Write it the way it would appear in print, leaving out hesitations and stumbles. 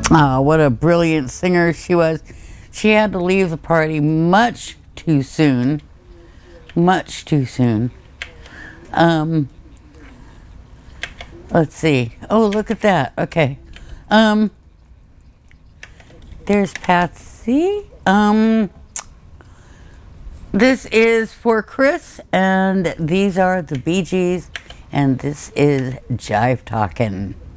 What a brilliant singer she was. She had to leave the party much too soon. Much too soon. Let's see. Oh, look at that. Okay. There's Patsy. This is for Chris, and these are the Bee Gees, and this is Jive Talkin'.